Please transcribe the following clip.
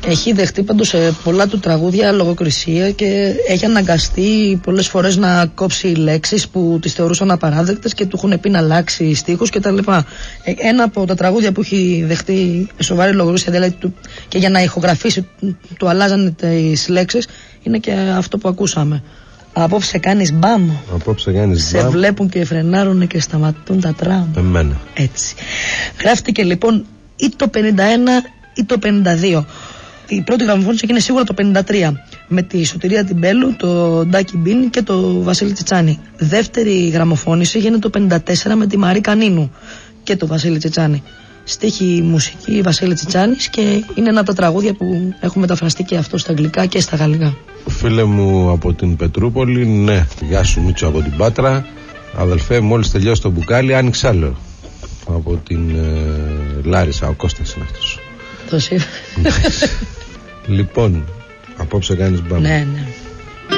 Έχει δεχτεί πάντως πολλά του τραγούδια λογοκρισία και έχει αναγκαστεί πολλές φορές να κόψει λέξεις που τις θεωρούσαν απαράδεκτες και του έχουν πει να αλλάξει στίχους κτλ. Ένα από τα τραγούδια που έχει δεχτεί σοβαρή λογοκρισία, δηλαδή και για να ηχογραφήσει του αλλάζανε τις λέξεις, είναι και αυτό που ακούσαμε. Απόψε κάνεις μπαμ. Σε βλέπουν και φρενάρουν και σταματούν τα τραμ. Εμένα. Έτσι. Γράφτηκε λοιπόν ή το 51 ή το 52. Η πρώτη γραμμοφώνηση έγινε σίγουρα το 53 με τη Σωτηρία Τιμπέλου, το Ντάκι Μπίνι και το Βασίλη Τσιτσάνη. Δεύτερη γραμμοφώνηση έγινε το 54 με τη Μαρή Κανίνου και το Βασίλη Τσιτσάνη. Στίχη μουσική Βασίλη Τσιτσάνης και είναι ένα από τα τραγούδια που έχουν μεταφραστεί και αυτό στα αγγλικά και στα γαλλικά. Φίλε μου από την Πετρούπολη, ναι. Γεια σου Μίτσο από την Πάτρα. Αδελφέ, μόλις τελειώσει το μπουκάλι, άνοιξε άλλο. Από την Λάρισα, ο Κώστας είναι αυτός. Το Λοιπόν, απόψε κάνεις μπαμ. Ναι, ναι.